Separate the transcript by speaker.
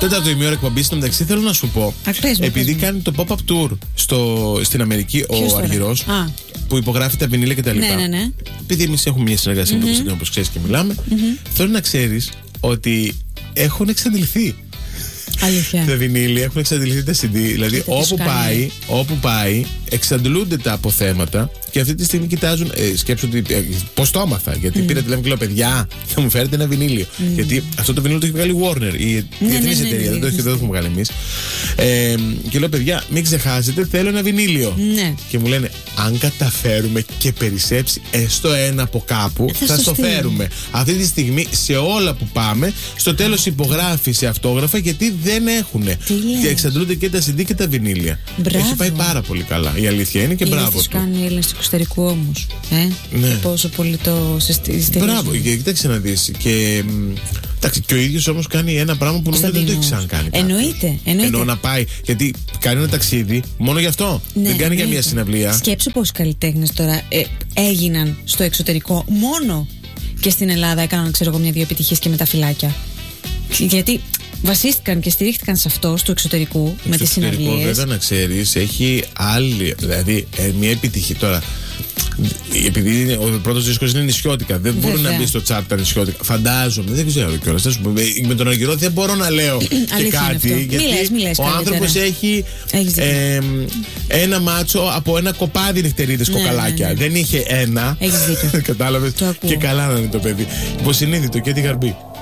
Speaker 1: τέταρτο ημίωρο εκπομπή. Στο μεταξύ θέλω να σου πω, επειδή κάνει το pop-up tour στην Αμερική ο Αργυρός, που υπογράφει τα βινίλια κτλ.
Speaker 2: Ναι.
Speaker 1: Επειδή εμείς έχουμε μια συνεργασία με το Ξεντίνο, όπως ξέρεις και μιλάμε, θέλω να ξέρεις ότι έχουν εξαντληθεί.
Speaker 2: Αλήθεια.
Speaker 1: Τα βινίλια έχουν εξαντληθεί τα CD. Δηλαδή όπου πάει εξαντλούνται τα αποθέματα. Και αυτή τη στιγμή κοιτάζουν, σκέψου ότι. Πώς το άμαθα. Γιατί πήρα τηλέφωνο και λέω: παιδιά, θα μου φέρετε ένα βινίλιο. Γιατί αυτό το βινίλιο το έχει βγάλει Warner, η διεθνής εταιρεία. Δεν το έχουμε βγάλει εμείς. Και λέω: παιδιά, μην ξεχάσετε, θέλω ένα βινίλιο. Και μου λένε: αν καταφέρουμε και περισσέψει έστω ένα από κάπου, θα στο φέρουμε. Αυτή τη στιγμή σε όλα που πάμε, στο τέλος υπογράφει σε αυτόγραφα γιατί δεν έχουν. Και εξαντλούνται και τα CD και τα βινίλια. Έχει πάει πάρα πολύ καλά. Η αλήθεια είναι και μπράβο.
Speaker 2: Τι κάνει οι Έλληνες του εξωτερικού όμως. Ναι. Και πόσο πολύ το στηρίζουν.
Speaker 1: Μπράβο, κοίταξε να δεις. Και ο ίδιος όμως κάνει ένα πράγμα που νομίζω δεν το έχει ξανακάνει.
Speaker 2: Εννοείται.
Speaker 1: Εννοώ να πάει. Γιατί κάνει ένα ταξίδι μόνο γι' αυτό. Δεν κάνει για μια συναυλία.
Speaker 2: Σκέψου πόσοι καλλιτέχνες τώρα έγιναν στο εξωτερικό μόνο και στην Ελλάδα έκαναν, ξέρω εγώ, μια-δύο επιτυχίες και με τα φυλάκια. Γιατί βασίστηκαν και στηρίχτηκαν σε αυτό του εξωτερικού με τις συναυλίες.
Speaker 1: Το βέβαια να ξέρεις έχει άλλη, δηλαδή μια επιτυχία τώρα. Επειδή ο πρώτος δίσκος είναι νησιώτικα, δεν μπορεί να μπει στο τσάρτ τα νησιώτικα. Φαντάζομαι, δεν ξέρω κιόλας. Με τον Αργυρό δεν μπορώ να λέω και κάτι. Γιατί
Speaker 2: μιλές,
Speaker 1: ο άνθρωπος έχει ένα μάτσο από ένα κοπάδι νυχτερίδες κοκαλάκια. Δεν είχε ένα.
Speaker 2: Έχεις δίκιο.
Speaker 1: Κατάλαβες. Και καλά να είναι το παιδί. Υποσυνείδητο και τη γαρμπή.